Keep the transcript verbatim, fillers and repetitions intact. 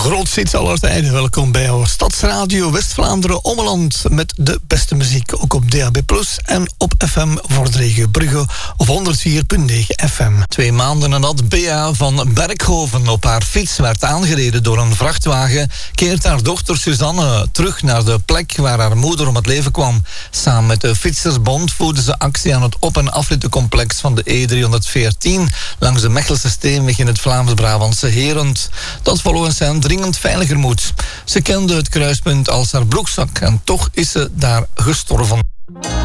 grootste hits aller tijden. Welkom bij jouw Stadsradio West-Vlaanderen Ommeland met de beste muziek. Ook op D A B plus, en op F M voor de regio Brugge op honderd vier komma negen F M. Twee maanden nadat Bea van Berkhoven op haar fiets werd aangereden door een vrachtwagen, keert haar dochter Suzanne terug naar de plek waar haar moeder om het leven kwam. Samen met de Fietsersbond voerden ze actie aan het op- en afrittencomplex van de E driehonderdveertien langs de Mechelse Steenweg in het Vlaams-Brabantse Herent, dat volgens hen dringend veiliger moet. Ze kende het kruispunt als haar broekzak en toch is ze daar gestorven.